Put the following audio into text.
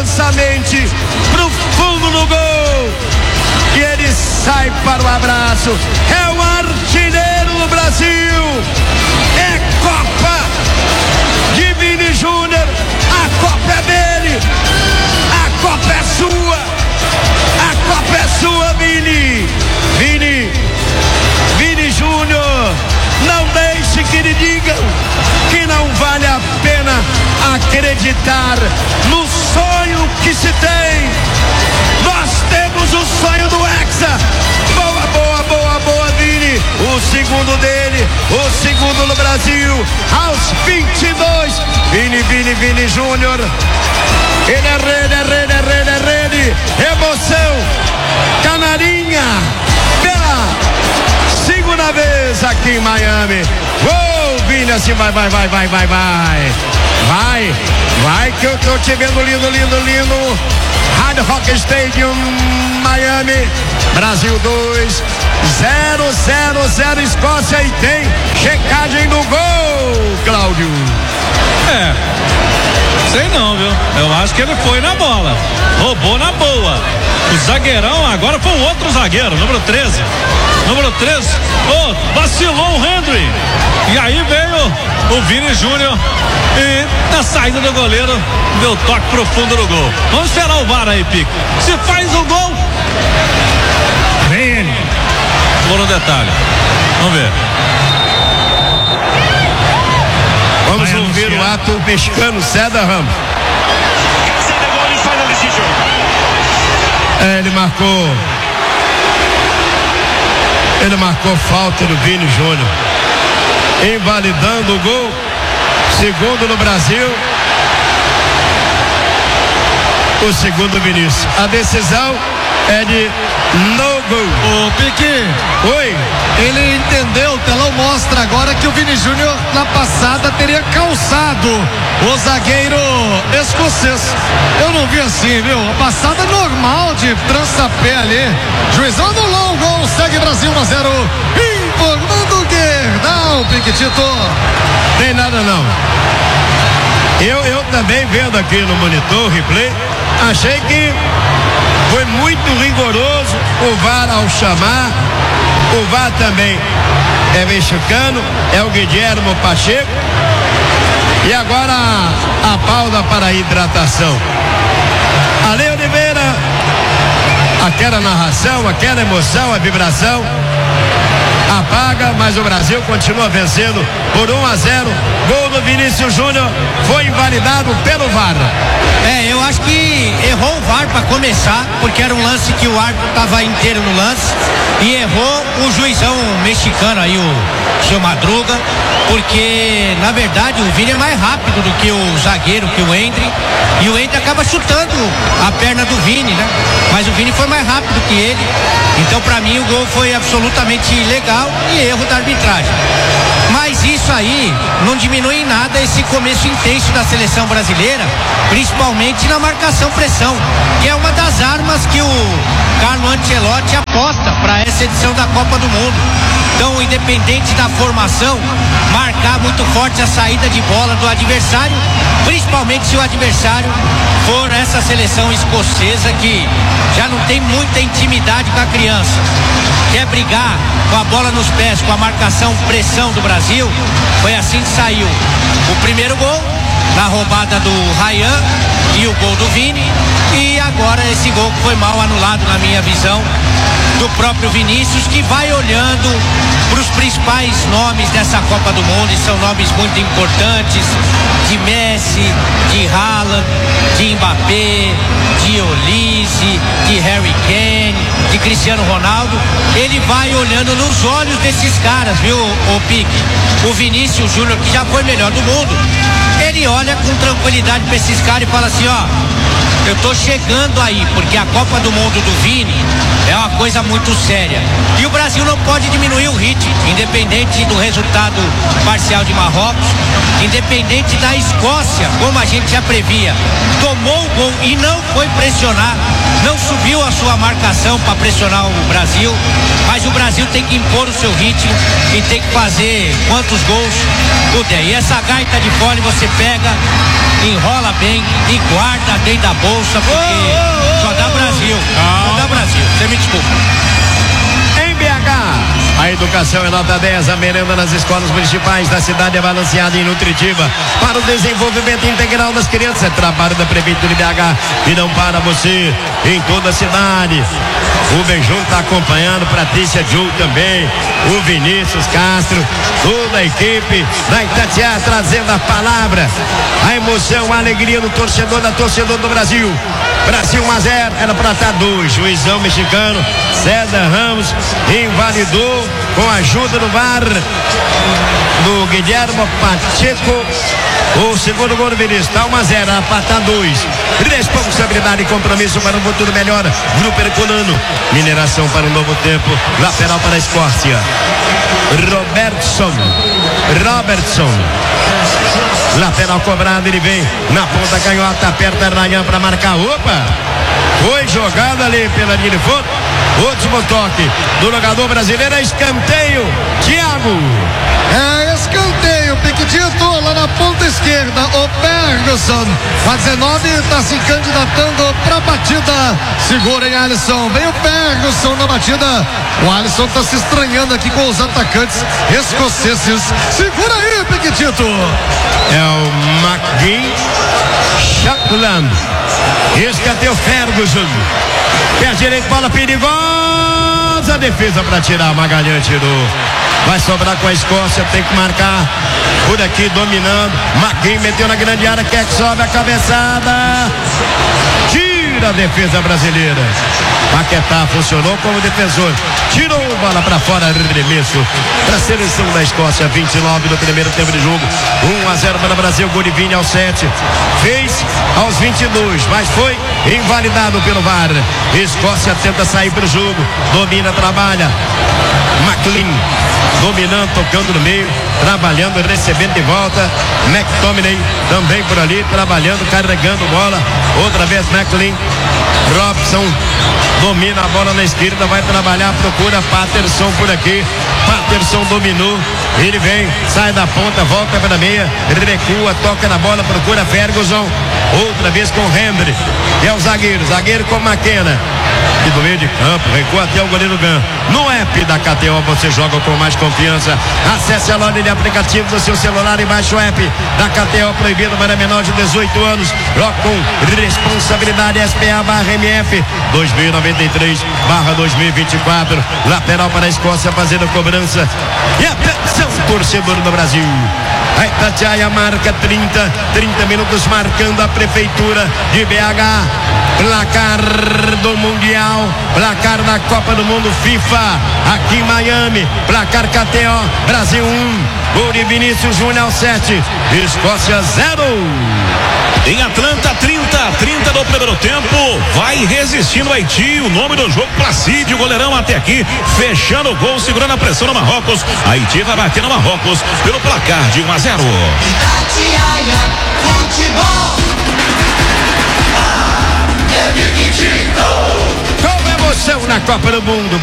intensamente pro fundo do gol. E ele sai para o abraço. É o artilheiro do Brasil. É Copa de Vini Júnior. A Copa é dele. A Copa é sua. A Copa é sua, Vini. Vini Júnior. Não deixe que lhe digam que não vale a pena acreditar no sonho que se tem. Nós temos o sonho do Hexa. Boa, Vini. O segundo dele, o segundo no Brasil, aos 22. Vini Júnior. Ele é rede. Emoção. Canarinha. Pela segunda vez aqui em Miami. Vini, assim, vai. Vai que eu tô te vendo lindo. Hard Rock Stadium, Miami. Brasil 2, 0 Escócia, e tem checagem no gol, Cláudio. Sei não, viu? Eu acho que ele foi na bola, roubou na boa. O zagueirão agora foi o outro zagueiro, número 13, vacilou o Hendry, e aí veio o Vini Júnior e na saída do goleiro deu toque pro fundo do gol. Vamos esperar o VAR aí, Pico. Se faz o gol, vem ele. Vou no detalhe, vamos ver. Vamos ouvir o ato mexicano, César Ramos. Ele marcou falta do Vini Júnior, invalidando o gol, segundo no Brasil, o segundo Vinícius. A decisão é de no gol. Ô Pique, oi. Ele entendeu, o telão mostra agora que o Vini Júnior na passada teria calçado o zagueiro escocês. Eu não vi assim, viu? A passada normal de trança-pé ali. Juizão anulou o gol, segue Brasil 1-0. Informando que não, Piquetito. Tem nada não. Eu também vendo aqui no monitor, replay, achei que foi muito rigoroso o VAR ao chamar. O VAR também é mexicano, é o Guilherme Pacheco. E agora a pausa para a hidratação. Ale Oliveira, aquela narração, aquela emoção, a vibração apaga, mas o Brasil continua vencendo por 1-0. Gol do Vinícius Júnior foi invalidado pelo VAR. Eu acho que errou o VAR para começar, porque era um lance que o árbitro estava inteiro no lance, e errou o juizão mexicano aí, o seu Madruga, porque na verdade o Vini é mais rápido do que o zagueiro, que o Hendry, e o Hendry acaba chutando a perna do Vini, né? Mas o Vini foi mais rápido que ele, então para mim o gol foi absolutamente ilegal e erro da arbitragem. Mas isso aí não diminui em nada esse começo intenso da seleção brasileira, principalmente na marcação-pressão, que é uma das armas que o Carlo Ancelotti aposta para essa edição da Copa do Mundo. Então, independente da formação, marcar muito forte a saída de bola do adversário, principalmente se o adversário for essa seleção escocesa que já não tem muita intimidade com a criança. Quer brigar com a bola nos pés, com a marcação, pressão do Brasil. Foi assim que saiu o primeiro gol, na roubada do Ryan, e o gol do Vini, e agora esse gol que foi mal anulado na minha visão, do próprio Vinícius, que vai olhando para os principais nomes dessa Copa do Mundo, e são nomes muito importantes, de Messi, de Haaland, de Mbappé, de Olise, de Harry Kane, de Cristiano Ronaldo. Ele vai olhando nos olhos desses caras, viu, o Pique? O Vinícius Júnior, que já foi melhor do mundo, ele olha com tranquilidade para esses caras e fala assim, eu tô chegando aí, porque a Copa do Mundo do Vini é uma coisa muito séria. E o Brasil não pode diminuir o ritmo, independente do resultado parcial de Marrocos, independente da Escócia, como a gente já previa, tomou o gol e não foi pressionar, não subiu a sua marcação para pressionar o Brasil, mas o Brasil tem que impor o seu ritmo e tem que fazer quantos gols puder. E essa gaita de fole você pega, enrola bem e guarda dentro da bolsa, porque só dá Brasil. Só dá Brasil. Você me desculpa. Em BH, a educação é nota 10, a merenda nas escolas municipais da cidade é balanceada e nutritiva para o desenvolvimento integral das crianças. É trabalho da Prefeitura de BH e não para você em toda a cidade. O Benjum está acompanhando, Patrícia Ju também, o Vinícius Castro, toda a equipe da Itatiaia trazendo a palavra, a emoção, a alegria do torcedor do Brasil. Brasil 1-0, era para estar 2. Juizão mexicano César Ramos invalidou com a ajuda do VAR do Guilherme Pacheco. O segundo gol do Vinícius, está 1-0, era para estar 2. Responsabilidade e compromisso para um futuro melhor. Grupo Herculano, mineração para um novo tempo. Lateral para a Escócia, Robertson. Lateral cobrado, ele vem na ponta canhota, aperta Rayan para marcar. Opa! Foi jogada ali pela linha de fundo. Último toque do jogador brasileiro, é escanteio. Thiago. É escanteio, Piquetito, lá na ponta esquerda, o Ferguson, a 19, está se candidatando para a batida. Segura, hein, Alisson? Vem o Ferguson na batida. O Alisson está se estranhando aqui com os atacantes escoceses. Segura aí, Piquetito. É o McGinn Chapland. Escanteio Ferguson. Pé direito, bola perigosa. Defesa para tirar, Magalhães tirou. Vai sobrar com a Escócia, tem que marcar. Por aqui dominando. McGinn meteu na grande área, quer que sobe a cabeçada. Tira a defesa brasileira. Paquetá funcionou como defensor. Tirou a bola para fora, arremesso para a seleção da Escócia. 29 do primeiro tempo de jogo. 1-0 para o Brasil. Golivini aos 7. Fez aos 22, mas foi invalidado pelo VAR. Escócia tenta sair para o jogo. Domina, trabalha. McLean dominando, tocando no meio, trabalhando, recebendo de volta. McTominay também por ali, trabalhando, carregando bola. Outra vez McLean. Robson domina a bola na esquerda, vai trabalhar, procura Patterson por aqui. Patterson dominou, ele vem, sai da ponta, volta para a meia, recua, toca na bola, procura Ferguson. Outra vez com Hendry. É o zagueiro com McKenna. E do meio de campo, recua até o goleiro Gan. No app da KTO você joga com mais confiança. Acesse a loja de aplicativo do seu celular e baixe o app da KTO, proibido para menor de 18 anos. Joga com responsabilidade. SPA/MF 2093/2024. Lateral para a Escócia fazendo cobrança. E atenção, torcedor do Brasil. A Itatiaia marca 30 minutos marcando a Prefeitura de BH. Placar do Mundial, placar da Copa do Mundo FIFA, aqui em Miami, placar KTO, Brasil 1, gol de Vinícius Júnior aos 7, Escócia 0. Em Atlanta, 30 do primeiro tempo, vai resistindo o Haiti, o nome do jogo, Placídio, goleirão até aqui, fechando o gol, segurando a pressão no Marrocos. Haiti vai bater no Marrocos pelo placar de 1-0. Itatiaia Futebol. Com emoção na Copa do Mundo.